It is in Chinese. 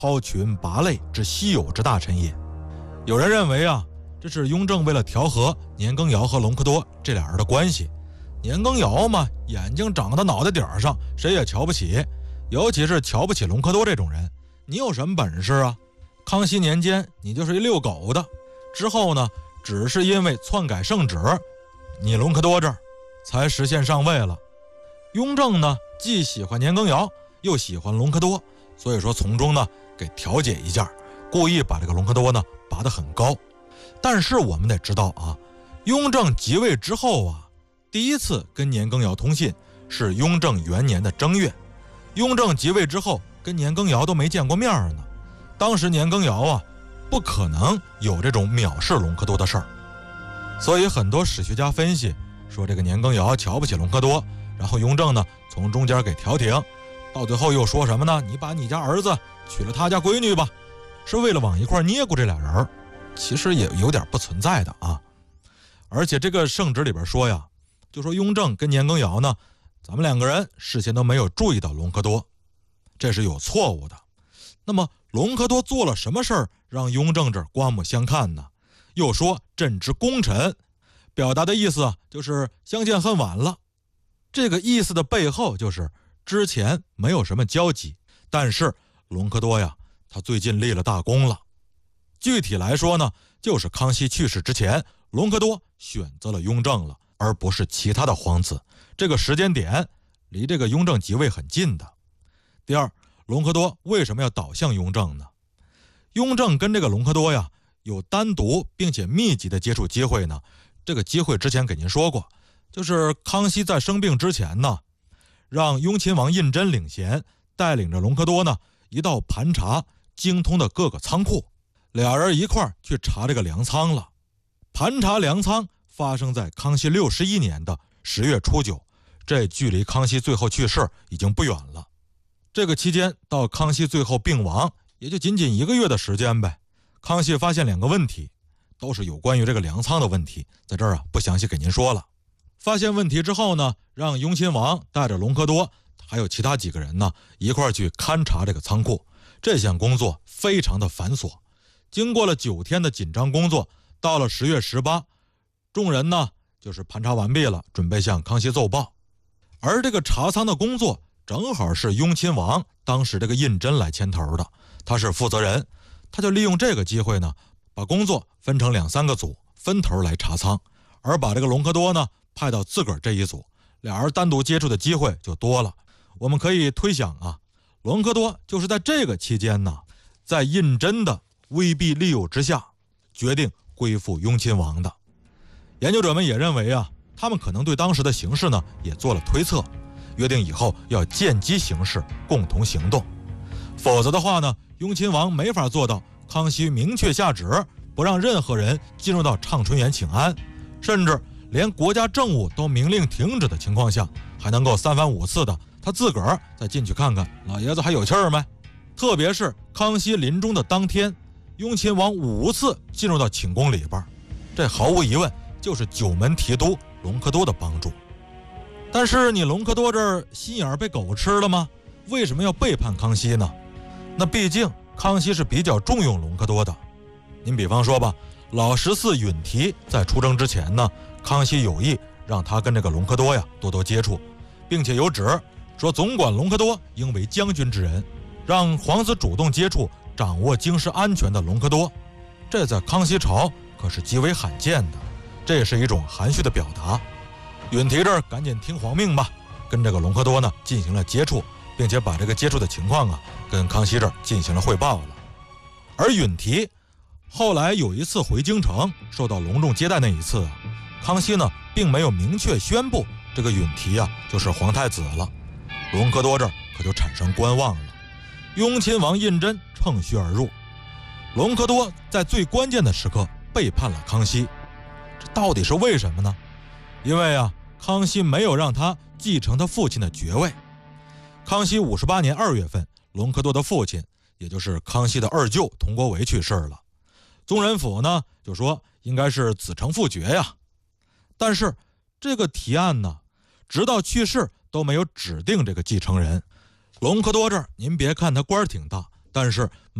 超群拔类之稀有之大臣也。有人认为啊，这是雍正为了调和年羹尧和隆科多这俩人的关系。年羹尧嘛，眼睛长到脑袋顶上，谁也瞧不起，尤其是瞧不起隆科多这种人。你有什么本事啊？康熙年间你就是一遛狗的，之后呢，只是因为篡改圣旨，你隆科多这儿才实现上位了。雍正呢，既喜欢年羹尧，又喜欢隆科多，所以说从中呢给调解一下，故意把这个隆科多呢拔得很高。但是我们得知道啊，雍正即位之后啊，第一次跟年羹尧通信是雍正元年的正月。雍正即位之后跟年羹尧都没见过面呢，当时年羹尧啊不可能有这种藐视隆科多的事儿。所以很多史学家分析说，这个年羹尧瞧不起隆科多，然后雍正呢从中间给调停，到最后又说什么呢？你把你家儿子娶了他家闺女吧，是为了往一块捏咕这俩人，其实也有点不存在的啊。而且这个圣旨里边说呀，就说雍正跟年羹尧呢，咱们两个人事先都没有注意到隆科多，这是有错误的。那么隆科多做了什么事儿让雍正这刮目相看呢？又说朕之功臣，表达的意思就是相见恨晚了。这个意思的背后就是之前没有什么交集，但是隆科多呀，他最近立了大功了。具体来说呢，就是康熙去世之前，隆科多选择了雍正了，而不是其他的皇子。这个时间点离这个雍正即位很近的。第二，隆科多为什么要倒向雍正呢？雍正跟这个隆科多呀有单独并且密集的接触机会呢。这个机会之前给您说过，就是康熙在生病之前呢，让雍亲王胤禛领衔，带领着隆科多呢一道盘查精通的各个仓库，俩人一块儿去查这个粮仓了。盘查粮仓发生在康熙61年的10月初9，这距离康熙最后去世已经不远了。这个期间到康熙最后病亡也就仅仅1个月的时间呗。康熙发现2个问题，都是有关于这个粮仓的问题，在这儿不详细给您说了。发现问题之后呢，让雍亲王带着隆科多还有其他几个人呢一块儿去勘察这个仓库。这项工作非常的繁琐，经过了9天的紧张工作，到了10月18，众人呢就是盘查完毕了，准备向康熙奏报。而这个查仓的工作正好是雍亲王当时这个胤禛来牵头的，他是负责人，他就利用这个机会呢，把工作分成2、3个组，分头来查仓，而把这个隆科多呢派到自个儿这一组，俩人单独接触的机会就多了。我们可以推想啊，隆科多就是在这个期间呢，在胤禛的威逼利诱之下，决定归附雍亲王的。研究者们也认为啊，他们可能对当时的形势呢也做了推测，约定以后要见机行事，共同行动。否则的话呢，雍亲王没法做到康熙明确下旨不让任何人进入到畅春园请安，甚至连国家政务都明令停止的情况下，还能够3番5次的他自个儿再进去看看老爷子还有气儿没。特别是康熙临终的当天，雍亲王5次进入到寝宫里边，这毫无疑问就是9门提督隆科多的帮助。但是你隆科多这儿心眼被狗吃了吗？为什么要背叛康熙呢？那毕竟康熙是比较重用隆科多的。您比方说吧，老14允提在出征之前呢，康熙有意让他跟这个隆科多呀多多接触，并且有旨说总管隆科多应为将军之人，让皇子主动接触掌握京师安全的隆科多。这在康熙朝可是极为罕见的，这也是一种含蓄的表达。允提这儿赶紧听皇命吧，跟这个隆科多呢进行了接触，并且把这个接触的情况跟康熙这儿进行了汇报了。而允提后来有一次回京城受到隆重接待那一次康熙呢并没有明确宣布这个允提就是皇太子了。隆科多这儿可就产生观望了。雍亲王胤禛乘虚而入，隆科多在最关键的时刻背叛了康熙，这到底是为什么呢？因为康熙没有让他继承他父亲的爵位。康熙58年2月份，隆科多的父亲，也就是康熙的二舅佟国维去世了。宗人府呢就说应该是子承父爵呀，但是这个提案呢，直到去世都没有指定这个继承人。隆科多这儿，您别看他官挺大， 但是